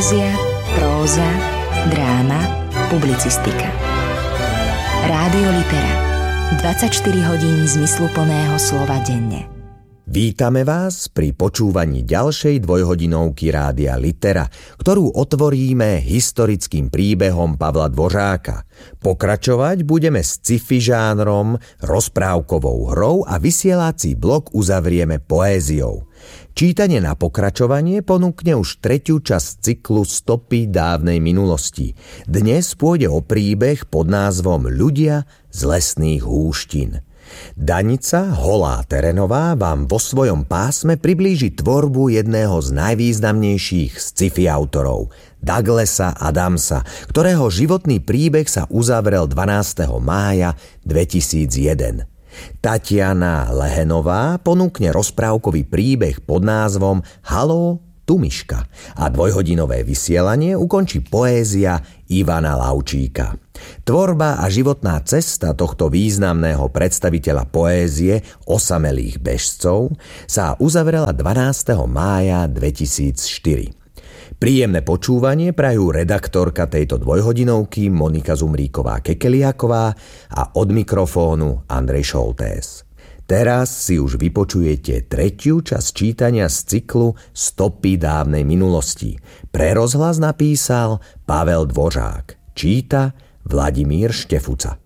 Poézia, próza, dráma, publicistika. Rádio Litera. 24 hodín zmysluplného slova denne. Vítame vás pri počúvaní ďalšej dvojhodinovky Rádia Litera, ktorú otvoríme historickým príbehom Pavla Dvořáka. Pokračovať budeme s sci-fi žánrom, rozprávkovou hrou a vysielací blok uzavrieme poéziou. Čítanie na pokračovanie ponúkne už tretiu časť cyklu Stopy dávnej minulosti. Dnes pôjde o príbeh pod názvom Ľudia z lesných húštin. Danica Holá Terenová vám vo svojom pásme priblíži tvorbu jedného z najvýznamnejších sci-fi autorov, Douglasa Adamsa, ktorého životný príbeh sa uzavrel 12. mája 2001. Tatiana Lehenová ponúkne rozprávkový príbeh pod názvom Haló, tu Miška a dvojhodinové vysielanie ukončí poézia Ivana Laučíka. Tvorba a životná cesta tohto významného predstaviteľa poézie osamelých bežcov sa uzavrela 12. mája 2004. Príjemné počúvanie prajú redaktorka tejto dvojhodinovky Monika Zumríková-Kekeliaková a od mikrofónu Andrej Šoltés. Teraz si už vypočujete tretiu časť čítania z cyklu Stopy dávnej minulosti. Pre rozhlas napísal Pavel Dvořák. Číta Vladimír Štefuca.